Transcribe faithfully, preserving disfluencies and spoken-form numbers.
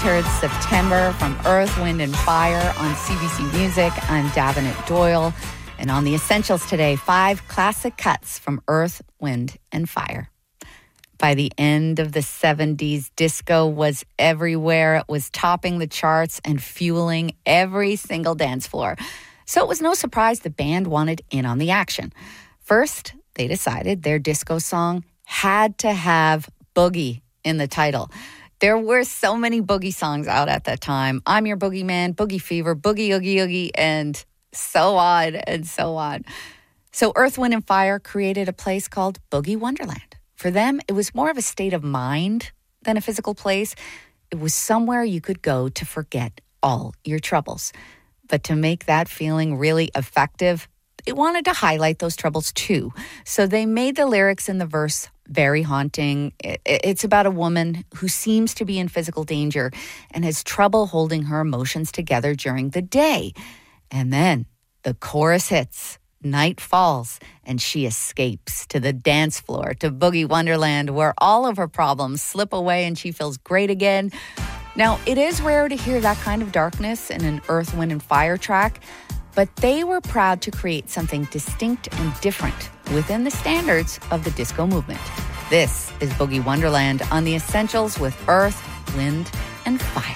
heard September from Earth, Wind and Fire on C B C Music. I'm Davenant Doyle. And on The Essentials today, five classic cuts from Earth, Wind and Fire. By the end of the seventies, disco was everywhere. It was topping the charts and fueling every single dance floor. So it was no surprise the band wanted in on the action. First, they decided their disco song had to have boogie in the title. There were so many boogie songs out at that time. I'm Your Boogeyman, Boogie Fever, Boogie Oogie Oogie, and so on and so on. So Earth, Wind and Fire created a place called Boogie Wonderland. For them, it was more of a state of mind than a physical place. It was somewhere you could go to forget all your troubles. But to make that feeling really effective, they wanted to highlight those troubles too. So they made the lyrics in the verse very haunting. It's about a woman who seems to be in physical danger and has trouble holding her emotions together during the day. And then the chorus hits. Night falls, and she escapes to the dance floor, to Boogie Wonderland, where all of her problems slip away and she feels great again. Now, it is rare to hear that kind of darkness in an Earth, Wind and Fire track, but they were proud to create something distinct and different within the standards of the disco movement. This is Boogie Wonderland on The Essentials with Earth, Wind and Fire.